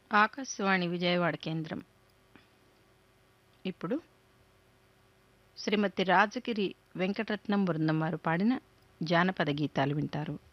ఆకాశవాణి విజయవాడ కేంద్రం. ఇప్పుడు శ్రీమతి రాజగిరి వెంకటరత్నం బృందం వారు పాడిన జానపద గీతాలు వింటారు.